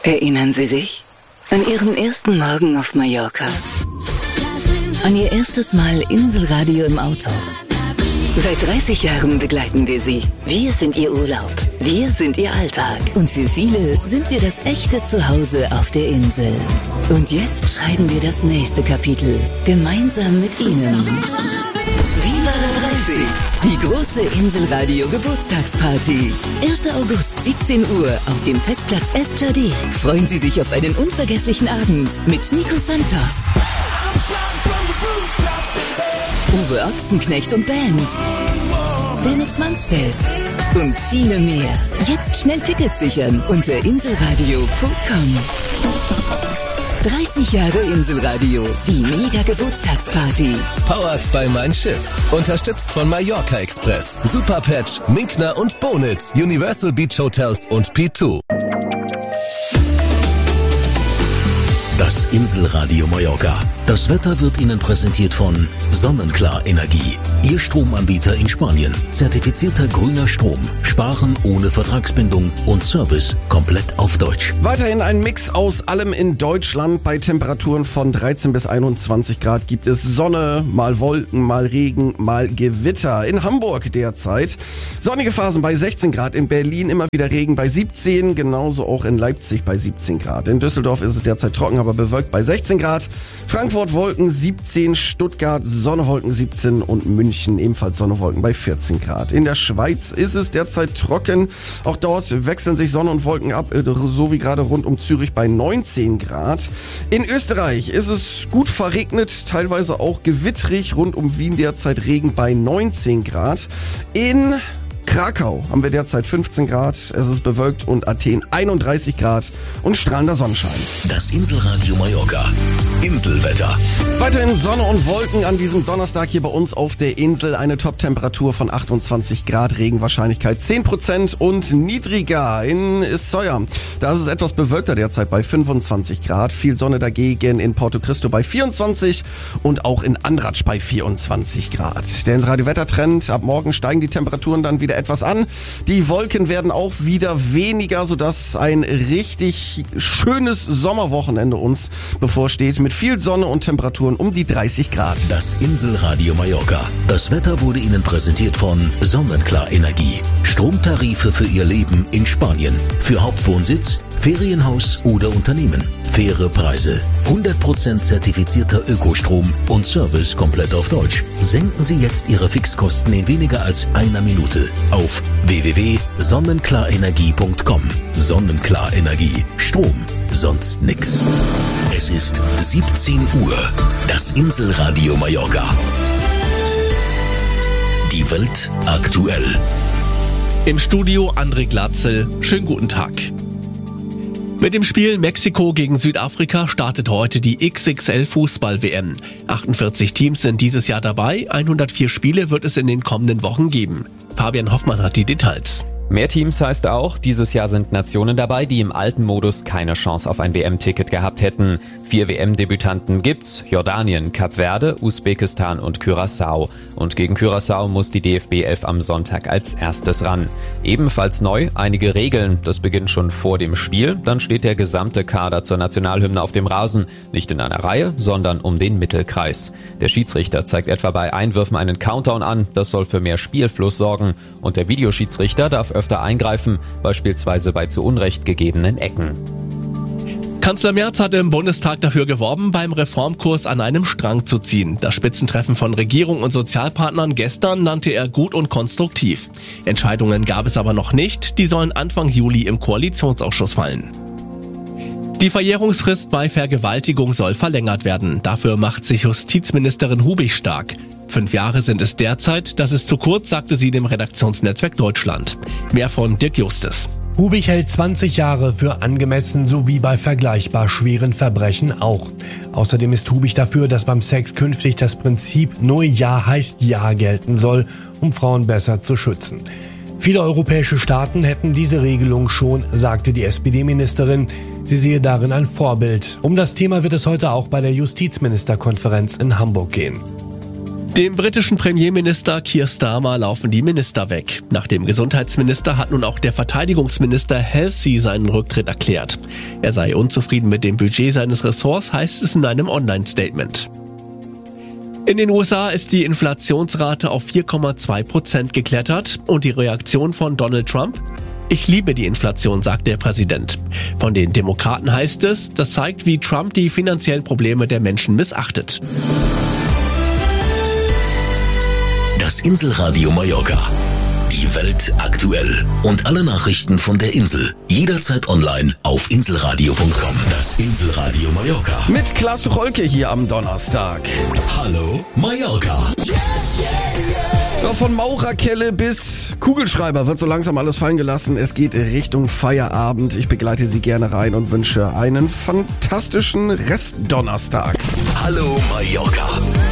Erinnern Sie sich? An Ihren ersten Morgen auf Mallorca? An Ihr erstes Mal Inselradio im Auto? Seit 30 Jahren begleiten wir Sie. Wir sind Ihr Urlaub. Wir sind Ihr Alltag. Und für viele sind wir das echte Zuhause auf der Insel. Und jetzt schreiben wir das nächste Kapitel. Gemeinsam mit Ihnen. Viva la 30! Die große Inselradio Geburtstagsparty. 1. August, 17 Uhr auf dem Festplatz Estjardé. Freuen Sie sich auf einen unvergesslichen Abend mit Nico Santos, Uwe Ochsenknecht und Band, Dennis Mansfeld und viele mehr. Jetzt schnell Tickets sichern unter inselradio.com. 30 Jahre Inselradio, die Mega-Geburtstagsparty. Powered by Mein Schiff. Unterstützt von Mallorca Express, Superpatch, Minkner und Bonitz, Universal Beach Hotels und P2. Das Inselradio Mallorca. Das Wetter wird Ihnen präsentiert von Sonnenklar Energie. Ihr Stromanbieter in Spanien. Zertifizierter grüner Strom. Sparen ohne Vertragsbindung und Service komplett auf Deutsch. Weiterhin ein Mix aus allem in Deutschland. Bei Temperaturen von 13 bis 21 Grad gibt es Sonne, mal Wolken, mal Regen, mal Gewitter. In Hamburg derzeit sonnige Phasen bei 16 Grad. In Berlin immer wieder Regen bei 17. Genauso auch in Leipzig bei 17 Grad. In Düsseldorf ist es derzeit trocken, aber bewölkt bei 16 Grad. Frankfurt Wolken 17, Stuttgart Sonne, Wolken 17 und München ebenfalls Sonne, Wolken bei 14 Grad. In der Schweiz ist es derzeit trocken. Auch dort wechseln sich Sonne und Wolken ab, so wie gerade rund um Zürich bei 19 Grad. In Österreich ist es gut verregnet, teilweise auch gewittrig. Rund um Wien derzeit Regen bei 19 Grad. In Krakau haben wir derzeit 15 Grad, es ist bewölkt und Athen 31 Grad und strahlender Sonnenschein. Das Inselradio Mallorca. Inselwetter. Weiterhin Sonne und Wolken an diesem Donnerstag hier bei uns auf der Insel. Eine Top-Temperatur von 28 Grad, Regenwahrscheinlichkeit 10% und niedriger in Sawyer. Da ist es etwas bewölkter derzeit bei 25 Grad. Viel Sonne dagegen in Porto Cristo bei 24 und auch in Andratsch bei 24 Grad. Der Inselradio-Wettertrend, ab morgen steigen die Temperaturen dann wieder etwas an. Die Wolken werden auch wieder weniger, sodass ein richtig schönes Sommerwochenende uns bevorsteht mit viel Sonne und Temperaturen um die 30 Grad. Das Inselradio Mallorca. Das Wetter wurde Ihnen präsentiert von Sonnenklar Energie. Stromtarife für Ihr Leben in Spanien. Für Hauptwohnsitz, Ferienhaus oder Unternehmen. Faire Preise. 100% zertifizierter Ökostrom und Service komplett auf Deutsch. Senken Sie jetzt Ihre Fixkosten in weniger als einer Minute auf www.sonnenklarenergie.com. Sonnenklar Energie. Strom. Sonst nix. Es ist 17 Uhr. Das Inselradio Mallorca. Die Welt aktuell. Im Studio André Glatzel. Schönen guten Tag. Mit dem Spiel Mexiko gegen Südafrika startet heute die XXL-Fußball-WM. 48 Teams sind dieses Jahr dabei, 104 Spiele wird es in den kommenden Wochen geben. Fabian Hoffmann hat die Details. Mehr Teams heißt auch, dieses Jahr sind Nationen dabei, die im alten Modus keine Chance auf ein WM-Ticket gehabt hätten. 4 WM-Debütanten gibt's: Jordanien, Kap Verde, Usbekistan und Curaçao. Und gegen Curaçao muss die DFB 11 am Sonntag als erstes ran. Ebenfalls neu einige Regeln. Das beginnt schon vor dem Spiel. Dann steht der gesamte Kader zur Nationalhymne auf dem Rasen. Nicht in einer Reihe, sondern um den Mittelkreis. Der Schiedsrichter zeigt etwa bei Einwürfen einen Countdown an. Das soll für mehr Spielfluss sorgen. Und der Videoschiedsrichter darf öfter eingreifen, beispielsweise bei zu Unrecht gegebenen Ecken. Kanzler Merz hat im Bundestag dafür geworben, beim Reformkurs an einem Strang zu ziehen. Das Spitzentreffen von Regierung und Sozialpartnern gestern nannte er gut und konstruktiv. Entscheidungen gab es aber noch nicht, die sollen Anfang Juli im Koalitionsausschuss fallen. Die Verjährungsfrist bei Vergewaltigung soll verlängert werden. Dafür macht sich Justizministerin Hubig stark. 5 Jahre sind es derzeit, das ist zu kurz, sagte sie dem Redaktionsnetzwerk Deutschland. Mehr von Dirk Justus. Hubig hält 20 Jahre für angemessen, sowie bei vergleichbar schweren Verbrechen auch. Außerdem ist Hubig dafür, dass beim Sex künftig das Prinzip nur Ja heißt Ja gelten soll, um Frauen besser zu schützen. Viele europäische Staaten hätten diese Regelung schon, sagte die SPD-Ministerin. Sie sehe darin ein Vorbild. Um das Thema wird es heute auch bei der Justizministerkonferenz in Hamburg gehen. Dem britischen Premierminister Keir Starmer laufen die Minister weg. Nach dem Gesundheitsminister hat nun auch der Verteidigungsminister Halsey seinen Rücktritt erklärt. Er sei unzufrieden mit dem Budget seines Ressorts, heißt es in einem Online-Statement. In den USA ist die Inflationsrate auf 4,2% geklettert und die Reaktion von Donald Trump? Ich liebe die Inflation, sagt der Präsident. Von den Demokraten heißt es, das zeigt, wie Trump die finanziellen Probleme der Menschen missachtet. Das Inselradio Mallorca. Die Welt aktuell. Und alle Nachrichten von der Insel. Jederzeit online auf inselradio.com. Das Inselradio Mallorca. Mit Klaas Rolke hier am Donnerstag. Hallo Mallorca. Ja, von Maurerkelle bis Kugelschreiber wird so langsam alles fallen gelassen. Es geht Richtung Feierabend. Ich begleite Sie gerne rein und wünsche einen fantastischen Restdonnerstag. Hallo Mallorca.